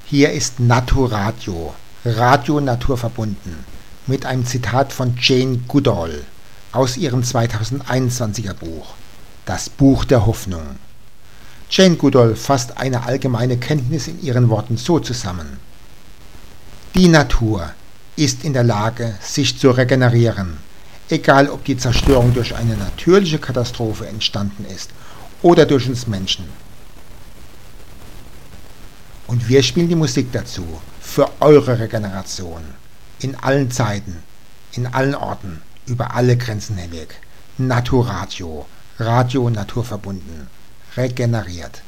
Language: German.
Hier ist Naturadio, Radio naturverbunden, mit einem Zitat von Jane Goodall aus ihrem 2021er Buch, Das Buch der Hoffnung. Jane Goodall fasst eine allgemeine Kenntnis in ihren Worten so zusammen: Die Natur ist in der Lage, sich zu regenerieren, egal ob die Zerstörung durch eine natürliche Katastrophe entstanden ist oder durch uns Menschen. Und wir spielen die Musik dazu, für eure Regeneration, in allen Zeiten, in allen Orten, über alle Grenzen hinweg. Naturadio, Radio naturverbunden, regeneriert.